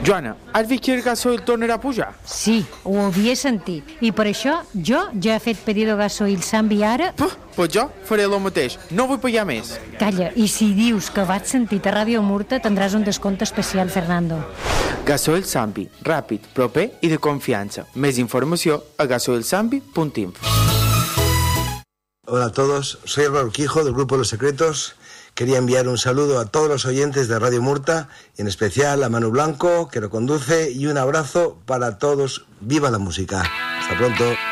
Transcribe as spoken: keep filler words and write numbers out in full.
Joana, has vist que el gasoil tornarà a pujar? Sí, ho havia sentit. I per això jo ja he fet pedido gasoil Sambi ara... Puh, pues jo faré el mateix. No vull pagar més. Calla, i si dius que vaig sentit a Ràdio Murta tindràs un descompte especial, Fernando. Gasoil Sambi, ràpid, proper i de confiança. Més informació a gasoil sambi punt info. Hola a todos, soy Álvaro Quijo del Grupo Los Secretos. Quería enviar un saludo a todos los oyentes de Radio Murta, y en especial a Manu Blanco, que lo conduce, y un abrazo para todos. ¡Viva la música! Hasta pronto.